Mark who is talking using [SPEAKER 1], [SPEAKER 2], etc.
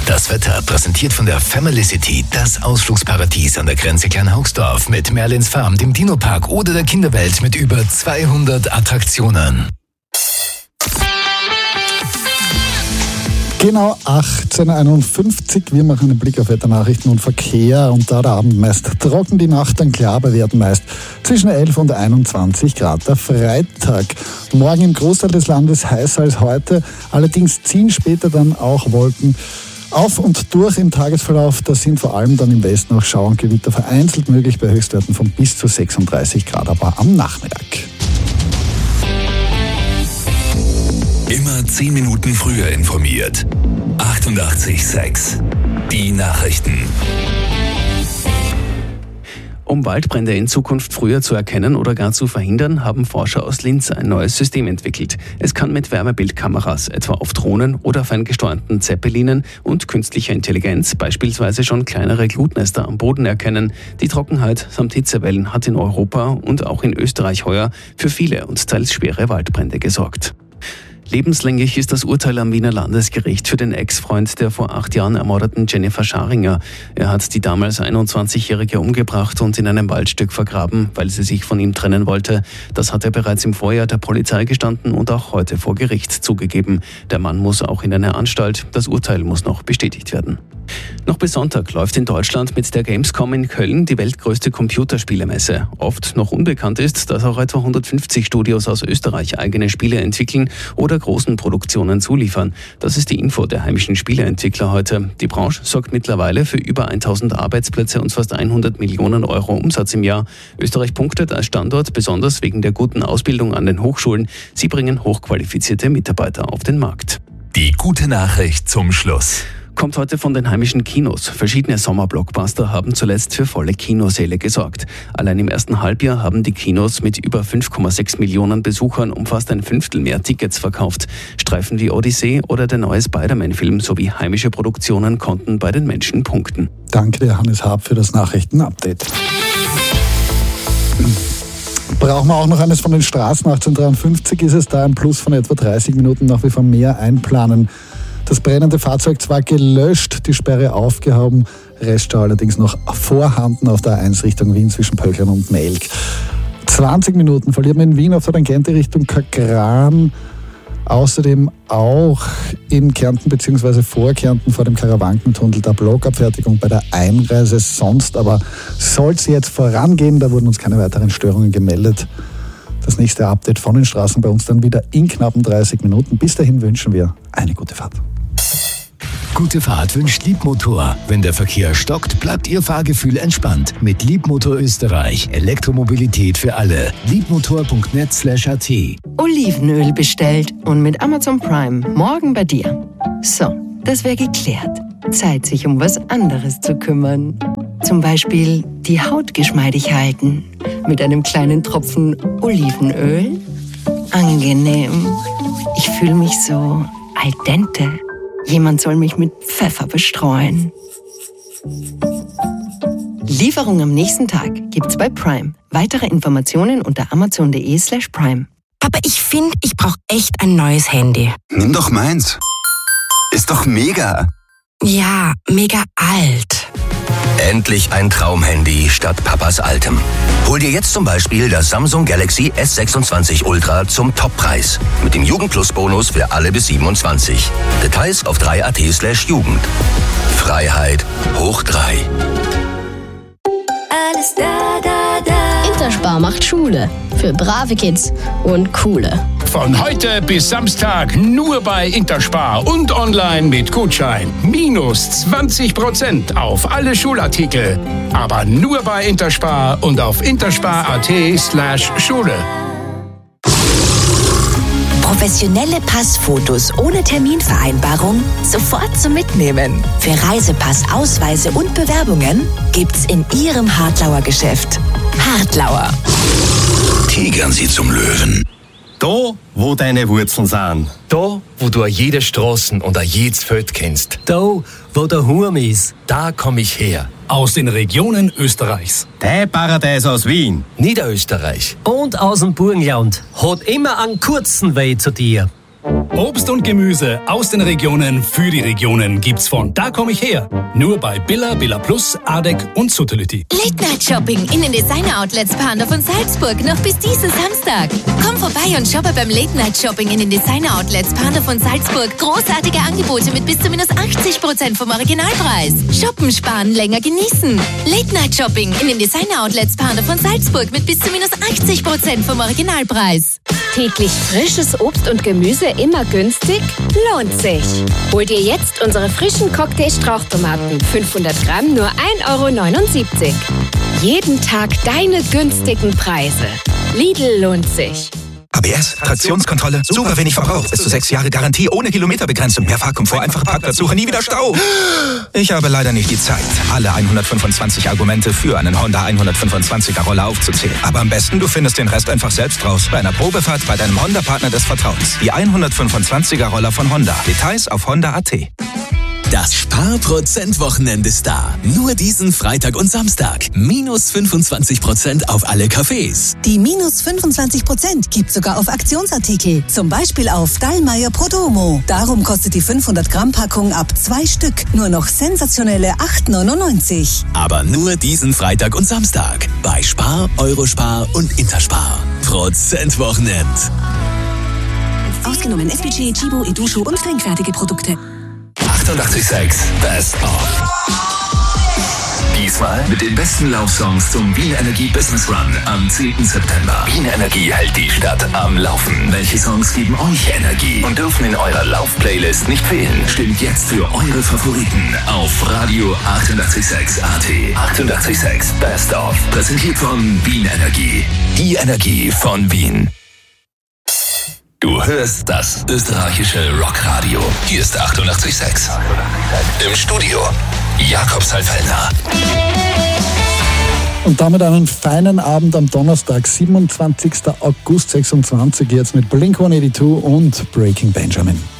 [SPEAKER 1] Das Wetter präsentiert von der Family-City, das Ausflugsparadies an der Grenze Kleinhaugsdorf mit Merlins Farm, dem Dino-Park oder der Kinderwelt mit über 200 Attraktionen.
[SPEAKER 2] Genau 18:51 Uhr. Wir machen einen Blick auf Wetternachrichten und Verkehr. Und da der Abend meist trocken, die Nacht dann klar, bei Werten meist zwischen 11 und 21 Grad. Der Freitag. Morgen im Großteil des Landes heißer als heute. Allerdings ziehen später dann auch Wolken auf und durch im Tagesverlauf. Das sind vor allem dann im Westen auch Schauer und Gewitter vereinzelt möglich bei Höchstwerten von bis zu 36 Grad, aber am Nachmittag.
[SPEAKER 1] Immer 10 Minuten früher informiert. 88,6. Die Nachrichten.
[SPEAKER 3] Um Waldbrände in Zukunft früher zu erkennen oder gar zu verhindern, haben Forscher aus Linz ein neues System entwickelt. Es kann mit Wärmebildkameras, etwa auf Drohnen oder ferngesteuerten Zeppelinen und künstlicher Intelligenz beispielsweise schon kleinere Glutnester am Boden erkennen. Die Trockenheit samt Hitzewellen hat in Europa und auch in Österreich heuer für viele und teils schwere Waldbrände gesorgt. Lebenslänglich ist das Urteil am Wiener Landesgericht für den Ex-Freund der vor 8 Jahren ermordeten Jennifer Scharinger. Er hat die damals 21-Jährige umgebracht und in einem Waldstück vergraben, weil sie sich von ihm trennen wollte. Das hat er bereits im Vorjahr der Polizei gestanden und auch heute vor Gericht zugegeben. Der Mann muss auch in eine Anstalt. Das Urteil muss noch bestätigt werden. Noch bis Sonntag läuft in Deutschland mit der Gamescom in Köln die weltgrößte Computerspielemesse. Oft noch unbekannt ist, dass auch etwa 150 Studios aus Österreich eigene Spiele entwickeln oder großen Produktionen zuliefern. Das ist die Info der heimischen Spieleentwickler heute. Die Branche sorgt mittlerweile für über 1000 Arbeitsplätze und fast 100 Millionen Euro Umsatz im Jahr. Österreich punktet als Standort besonders wegen der guten Ausbildung an den Hochschulen. Sie bringen hochqualifizierte Mitarbeiter auf den Markt.
[SPEAKER 1] Die gute Nachricht zum Schluss.
[SPEAKER 3] Kommt heute von den heimischen Kinos. Verschiedene Sommerblockbuster haben zuletzt für volle Kinosäle gesorgt. Allein im ersten Halbjahr haben die Kinos mit über 5,6 Millionen Besuchern um fast ein Fünftel mehr Tickets verkauft. Streifen wie Odyssee oder der neue Spider-Man-Film sowie heimische Produktionen konnten bei den Menschen punkten.
[SPEAKER 2] Danke dir, Hannes Haab, für das Nachrichtenupdate. Brauchen wir auch noch eines von den Straßen. 1853 ist es da, ein Plus von etwa 30 Minuten nach wie vor mehr einplanen. Das brennende Fahrzeug zwar gelöscht, die Sperre aufgehoben, Reststau allerdings noch vorhanden auf der A1 Richtung Wien zwischen Pöcklern und Melk. 20 Minuten verliert man in Wien auf der Tangente Richtung Kagran. Außerdem auch in Kärnten bzw. vor Kärnten vor dem Karawankentunnel der Blockabfertigung bei der Einreise. Sonst aber soll es jetzt vorangehen, da wurden uns keine weiteren Störungen gemeldet. Das nächste Update von den Straßen bei uns dann wieder in knappen 30 Minuten. Bis dahin wünschen wir eine gute Fahrt.
[SPEAKER 1] Gute Fahrt wünscht Liebmotor. Wenn der Verkehr stockt, bleibt Ihr Fahrgefühl entspannt. Mit Liebmotor Österreich. Elektromobilität für alle. Liebmotor.net/at.
[SPEAKER 4] Olivenöl bestellt und mit Amazon Prime morgen bei dir. So, das wäre geklärt. Zeit, sich um was anderes zu kümmern. Zum Beispiel die Haut geschmeidig halten. Mit einem kleinen Tropfen Olivenöl. Angenehm. Ich fühle mich so al dente. Jemand soll mich mit Pfeffer bestreuen. Lieferung am nächsten Tag gibt's bei Prime. Weitere Informationen unter amazon.de/prime.
[SPEAKER 5] Aber ich finde, ich brauche echt ein neues Handy.
[SPEAKER 6] Nimm doch meins. Ist doch mega.
[SPEAKER 5] Ja, mega alt.
[SPEAKER 1] Endlich ein Traumhandy statt Papas altem. Hol dir jetzt zum Beispiel das Samsung Galaxy S26 Ultra zum Toppreis. Mit dem Jugendplus-Bonus für alle bis 27. Details auf 3at/Jugend. Freiheit hoch 3.
[SPEAKER 7] Alles da, da, da. Interspar macht Schule. Für brave Kids und coole.
[SPEAKER 8] Von heute bis Samstag nur bei Interspar und online mit Gutschein. Minus 20% auf alle Schulartikel. Aber nur bei Interspar und auf interspar.at/Schule.
[SPEAKER 5] Professionelle Passfotos ohne Terminvereinbarung sofort zum Mitnehmen. Für Reisepass, Ausweise und Bewerbungen gibt's in Ihrem Hartlauer Geschäft. Hartlauer.
[SPEAKER 1] Tigern Sie zum Löwen.
[SPEAKER 9] Da, wo deine Wurzeln sind. Da, wo du jede Straßen und jedes Feld kennst.
[SPEAKER 10] Da, wo der Hurm ist, da komm ich her.
[SPEAKER 11] Aus den Regionen Österreichs.
[SPEAKER 9] Dein Paradies aus Wien.
[SPEAKER 10] Niederösterreich. Und aus dem Burgenland. Hat immer einen kurzen Weg zu dir.
[SPEAKER 11] Obst und Gemüse aus den Regionen für die Regionen gibt's von Da komm ich her. Nur bei Billa, Billa Plus, Adek und Sutterlütti.
[SPEAKER 12] Late-Night-Shopping in den Designer-Outlets Pandorf und Salzburg noch bis diesen Samstag. Komm vorbei und shoppe beim Late-Night-Shopping in den Designer-Outlets Pandorf und Salzburg. Großartige Angebote mit bis zu minus 80% vom Originalpreis. Shoppen, sparen, länger genießen. Late-Night-Shopping in den Designer-Outlets Pandorf und Salzburg mit bis zu minus 80% vom Originalpreis.
[SPEAKER 13] Täglich frisches Obst und Gemüse immer günstig? Lohnt sich. Hol dir jetzt unsere frischen Cocktail-Strauchtomaten. 500 Gramm nur 1,79 €. Jeden Tag deine günstigen Preise. Lidl lohnt sich.
[SPEAKER 14] ABS, Traktionskontrolle, super wenig Verbrauch, bis zu 6 Jahre Garantie, ohne Kilometerbegrenzung, mehr Fahrkomfort, einfache Parkplatzsuche, nie wieder Stau. Ich habe leider nicht die Zeit, alle 125 Argumente für einen Honda 125er Roller aufzuzählen. Aber am besten, du findest den Rest einfach selbst raus, bei einer Probefahrt bei deinem Honda-Partner des Vertrauens. Die 125er Roller von Honda. Details auf honda.at.
[SPEAKER 15] Das Sparprozent-Wochenende ist da. Nur diesen Freitag und Samstag. Minus 25% auf alle Cafés.
[SPEAKER 16] Die minus 25% gibt sogar auf Aktionsartikel. Zum Beispiel auf Dallmayr Prodomo. Darum kostet die 500-Gramm-Packung ab 2 Stück nur noch sensationelle 8,99 €.
[SPEAKER 15] Aber nur diesen Freitag und Samstag. Bei Spar, Eurospar und Interspar. Prozentwochenend.
[SPEAKER 16] Ausgenommen SPG, Chibo, Edusho und trinkfertige Produkte.
[SPEAKER 1] 88,6 Best of. Diesmal mit den besten Laufsongs zum Wien Energie Business Run am 10. September. Wien Energie hält die Stadt am Laufen. Welche Songs geben euch Energie und dürfen in eurer Lauf-Playlist nicht fehlen? Stimmt jetzt für eure Favoriten auf Radio 88,6 AT. 88,6 Best of. Präsentiert von Wien Energie. Die Energie von Wien. Du hörst das österreichische Rockradio. Hier ist 88,6. Im Studio Jakob Salfellner.
[SPEAKER 2] Und damit einen feinen Abend am Donnerstag, 27. August 26, jetzt mit Blink-182 und Breaking Benjamin.